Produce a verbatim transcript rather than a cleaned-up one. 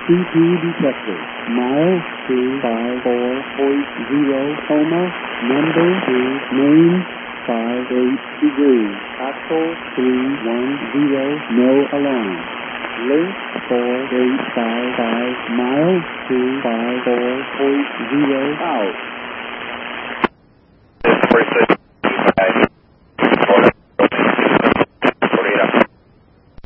C P detector. Mile two five four point zero Coma. Number two main five eight degrees. Axle three one zero. No alarm. Link four eight five five. Mile two five four point zero out.